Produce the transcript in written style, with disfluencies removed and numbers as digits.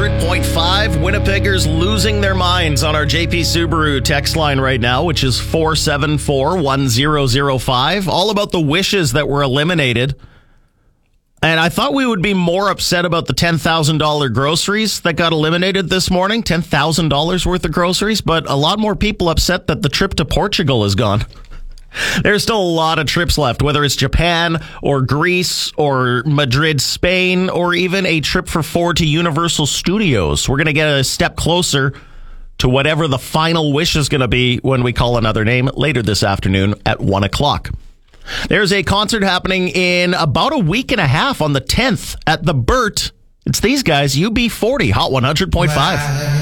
100.5. Winnipeggers losing their minds on our JP Subaru text line right now, which is 474-1005. All about the wishes that were eliminated. And I thought we would be more upset about the $10,000 groceries that got eliminated this morning. $10,000 worth of groceries, but a lot more people upset that the trip to Portugal is gone. There's still a lot of trips left, whether it's Japan or Greece or Madrid, Spain, or even a trip for 4 to Universal Studios. We're going to get a step closer to whatever the final wish is going to be when we call another name later this afternoon at 1 o'clock. There's a concert happening in about a week and a half on the 10th at the Burt. It's these guys, UB40, Hot 100.5.